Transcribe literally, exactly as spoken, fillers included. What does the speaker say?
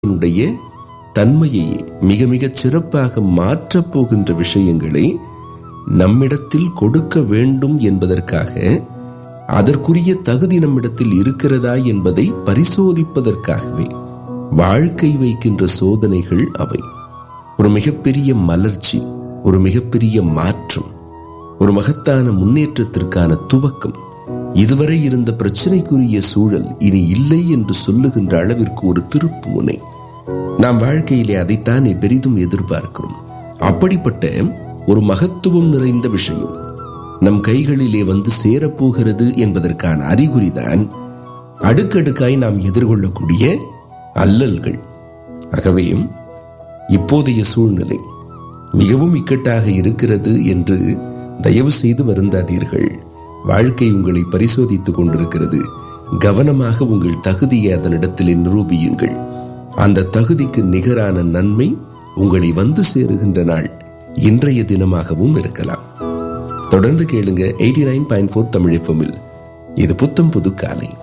வாழ்க்கையினுடைய தன்மையை மிக மிக சிறப்பாக மாற்றப் போகின்ற விஷயங்களை நம்மிடத்தில் கொடுக்க வேண்டும் என்பதற்காக, அதற்குரிய தகுதி நம்மிடத்தில் இருக்கிறதா என்பதை பரிசோதிப்பதற்காகவே வாழ்க்கை வைக்கின்ற சோதனைகள் அவை. ஒரு மிகப்பெரிய மலர்ச்சி, ஒரு மிகப்பெரிய மாற்றம், ஒரு மகத்தான முன்னேற்றத்திற்கான துவக்கம். இதுவரை இருந்த பிரச்சனைக்குரிய சூழல் இனி இல்லை என்று சொல்லுகின்ற அளவிற்கு ஒரு திருப்பு முனை. நாம் வாழ்க்கையிலே அதைத்தானே பெரிதும் எதிர்பார்க்கிறோம். அப்படிப்பட்ட ஒரு மகத்துவம் நிறைந்த விஷயம் நம் கைகளிலே வந்து சேரப்போகிறது என்பதற்கான அறிகுறிதான் அடுக்கடுக்காய் நாம் எதிர்கொள்ளக்கூடிய அல்லல்கள். ஆகவே இப்போதைய சூழ்நிலை மிகவும் இக்கட்டாக இருக்கிறது என்று தயவு செய்து வருந்தாதீர்கள். வாழ்க்கை உங்களை பரிசோதித்துக் கொண்டிருக்கிறது. கவனமாக உங்கள் தகுதியை அதனிடத்திலே நிரூபியுங்கள். அந்த தகுதிக்கு நிகரான நன்மை உங்களை வந்து சேருகின்ற நாள் இன்றைய தினமாகவும் இருக்கலாம். தொடர்ந்து கேளுங்க எண்பத்தி ஒன்பது புள்ளி நான்கு தமிழ் எஃப்எம்மில். இது புத்தம் புது காலை.